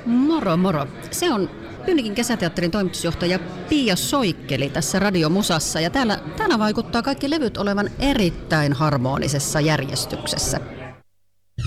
Moro moro. Se on Pyynikin kesäteatterin toimitusjohtaja Pia Soikkeli tässä Radiomusassa ja täällä vaikuttaa kaikki levyt olevan erittäin harmonisessa järjestyksessä.